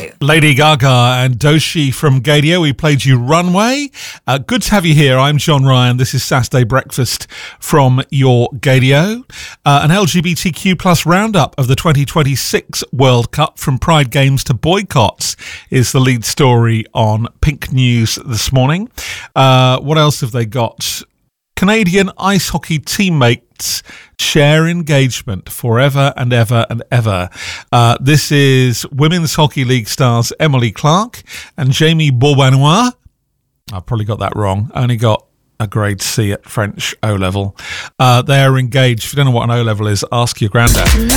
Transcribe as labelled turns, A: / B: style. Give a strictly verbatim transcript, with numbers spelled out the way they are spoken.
A: Gaydio.
B: Lady Gaga and Doshi from Gaydio. We played you Runway. Uh, good to have you here. I'm John Ryan. This is Saturday Breakfast from your Gaydio. Uh, an L G B T Q plus roundup of the twenty twenty-six World Cup, from Pride Games to boycotts, is the lead story on Pink News this morning. Uh, what else have they got? Canadian ice hockey teammates share engagement forever and ever and ever. Uh, this is Women's Hockey League stars Emily Clark and Jamie Beaubanois. I've probably got that wrong. I only got a grade C at French O-level. Uh, they are engaged. If you don't know what an O-level is, ask your granddad.